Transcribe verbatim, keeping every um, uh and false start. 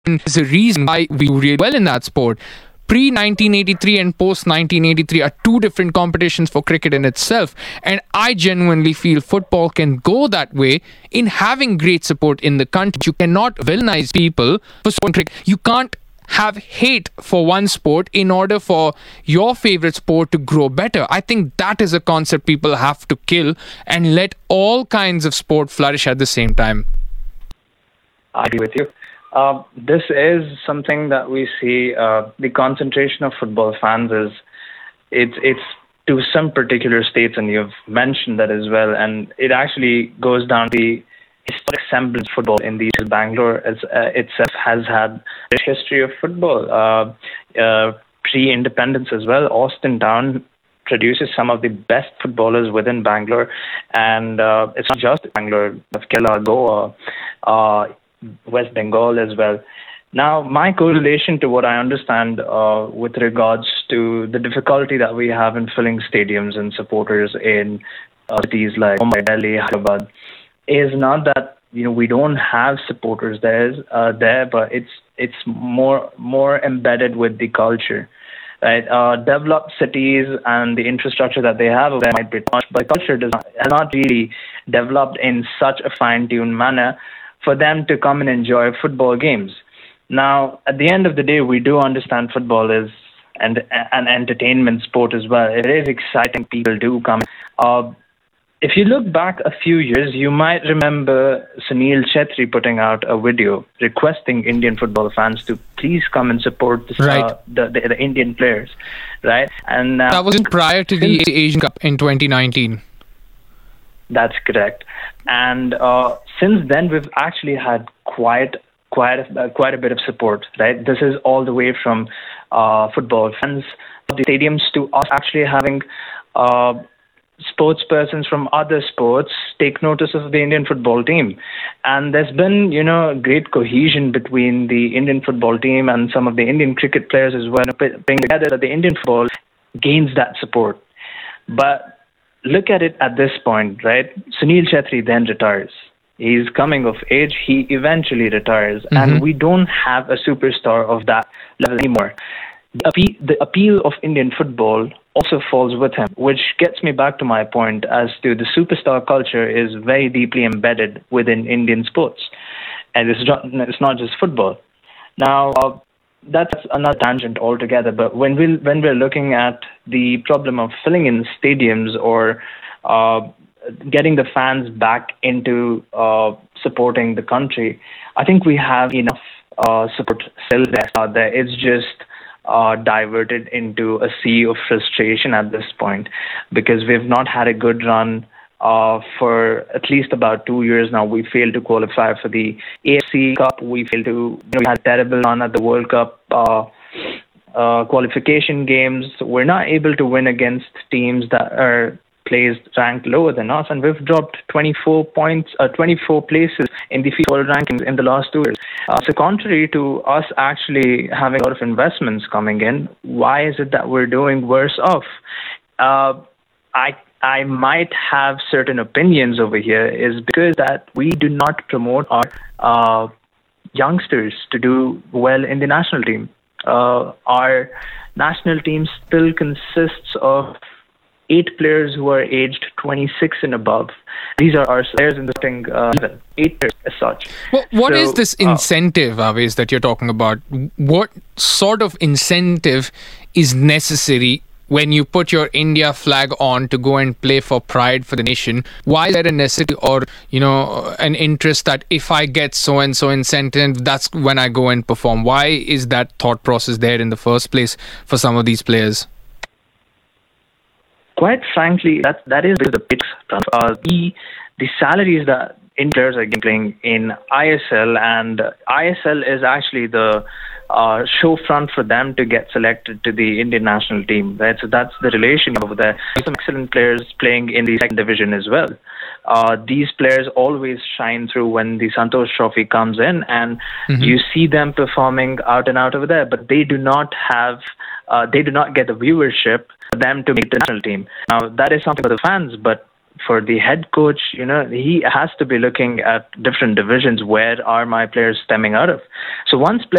there's a reason why we do really well in that sport. Pre nineteen eighty-three and post nineteen eighty-three are two different competitions for cricket in itself. And I genuinely feel football can go that way in having great support in the country. You cannot villainize people for supporting cricket. You can't have hate for one sport in order for your favorite sport to grow better. I think that is a concept people have to kill and let all kinds of sport flourish at the same time. I agree with you. Uh, this is something that we see. Uh, the concentration of football fans is it's it's to some particular states, and you've mentioned that as well. And it actually goes down to the historic semblance of football in the Bangalore as, uh, itself has had a rich history of football. Uh, uh, pre-independence as well, Austin Town produces some of the best footballers within Bangalore, and uh, it's not just Bangalore, but Kerala, Goa, uh, West Bengal as well. Now, my correlation to what I understand uh, with regards to the difficulty that we have in filling stadiums and supporters in uh, cities like Mumbai, Delhi, Hyderabad, is not that you know we don't have supporters there, uh, there, but it's it's more more embedded with the culture. Right, uh, developed cities and the infrastructure that they have there might be much, but culture does not, has not really developed in such a fine-tuned manner for them to come and enjoy football games. Now, at the end of the day, we do understand football is an, an entertainment sport as well. It is exciting. People do come. Uh, if you look back a few years, you might remember Sunil Chetri putting out a video requesting Indian football fans to please come and support the, right. uh, the, the, the Indian players. Right, and uh, that was prior to the Asian Cup in twenty nineteen. That's correct. And uh, since then, we've actually had quite, quite, a, uh, quite a bit of support. Right, this is all the way from uh, football fans, the stadiums, to us actually having uh, sports persons from other sports take notice of the Indian football team. And there's been, you know, great cohesion between the Indian football team and some of the Indian cricket players as well, playing together that the Indian football gains that support. But look at it at this point, right? Sunil Chetri then retires. He's coming of age. He eventually retires. Mm-hmm. And we don't have a superstar of that level anymore. The appeal, the appeal of Indian football also falls with him, which gets me back to my point as to the superstar culture is very deeply embedded within Indian sports. And it's not, it's not just football. Now, uh, that's another tangent altogether. But when, we, when we're looking at the problem of filling in stadiums or uh, getting the fans back into uh, supporting the country, I think we have enough uh, support still there. Uh, there. It's just Uh, diverted into a sea of frustration at this point because we've not had a good run uh, for at least about two years now. We failed to qualify for the A F C Cup. We failed to, you know, we had a terrible run at the World Cup uh, uh, qualification games. We're not able to win against teams that are placed ranked lower than us, and we've dropped twenty-four points, uh, twenty-four places in the FIFA World Rankings in the last two years. Uh, so contrary to us actually having a lot of investments coming in, why is it that we're doing worse off? Uh, I I might have certain opinions over here is because that we do not promote our uh, youngsters to do well in the national team. Uh, our national team still consists of eight players who are aged twenty-six and above. These are our players in the starting uh, level. Eight players as such. Well, what so, is this incentive, uh, Aves, that you're talking about? What sort of incentive is necessary when you put your India flag on to go and play for pride for the nation? Why is there a necessity or, you know, an interest that if I get so-and-so incentive, that's when I go and perform? Why is that thought process there in the first place for some of these players? Quite frankly, that that is the pitch. Uh, the the salaries that Indian players are playing in I S L, and I S L is actually the uh, show front for them to get selected to the Indian national team. Right, so that's the relation over there. There's some excellent players playing in the second division as well. Uh, these players always shine through when the Santosh Trophy comes in, and mm-hmm. you see them performing out and out over there. But they do not have, uh, they do not get the viewership for them to make the national team. Now that is something for the fans, but for the head coach, you know, he has to be looking at different divisions. Where are my players stemming out of? So once players